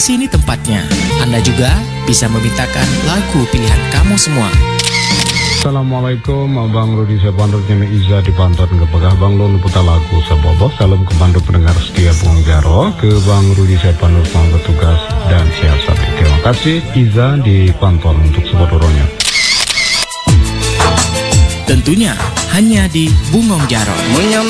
Sini tempatnya. Anda juga bisa memintakan lagu pilihan kamu semua. Assalamualaikum, Abang Rudi Sepandor Jami Iza di Pantor Ngepegah Bang Lon putar lagu Sabobo. Salam kepada pendengar setia Bung Jaro, ke Bang Rudi Sepandor selamat bertugas dan siasat. Terima kasih Iza di Pantor untuk sebotoronya. Tentunya hanya di Bungong Jaro.